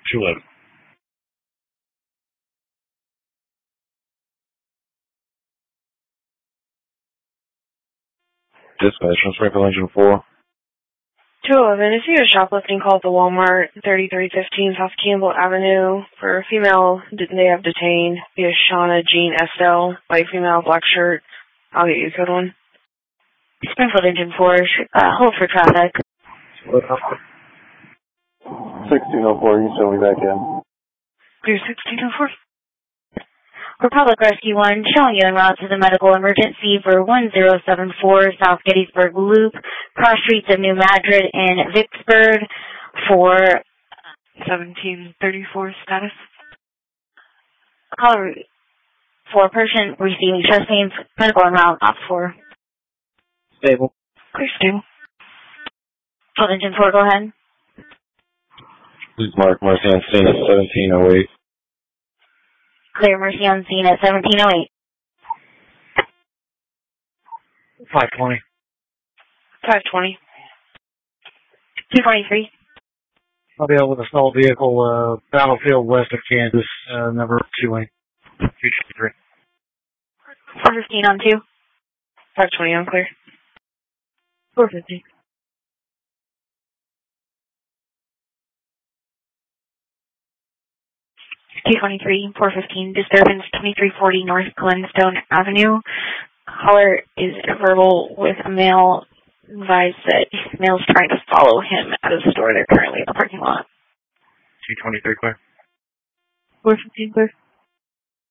211. Dispatch from Springfield Engine 4. 211, if you have shoplifting, call the Walmart, 3315 South Campbell Avenue. For a female, they have detained via Shauna Jean Estelle, white female, black shirt. I'll get you code 1. Springfield Engine 4, hold for traffic. 1604, you send me back in. Clear 1604. Republic Rescue 1, showing you en route to the medical emergency for 1074 South Gettysburg Loop, cross streets of New Madrid and Vicksburg for 1734 status. Caller for a person receiving chest pains, medical en route, op 4. Stable. Clear stable. Springfield Engine 4, go ahead. Please mark Mercy on scene at 1708. Clear Mercy on scene at 1708. 520. 520. 223. I'll be out with a small vehicle, Battlefield west of Kansas, number 2 223. 415 on 2. 520 on clear. 450. 223, 415, disturbance 2340 North Glenstone Avenue. Caller is verbal with a male. Advised that male's trying to follow him out of the store. They're currently in the parking lot. 223 clear. 415 clear.